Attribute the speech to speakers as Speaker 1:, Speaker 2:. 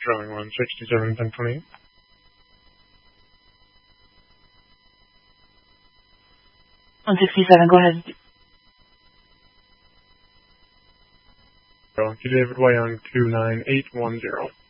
Speaker 1: Drawing 167, 1028.
Speaker 2: Go ahead.
Speaker 1: David Way on 29810.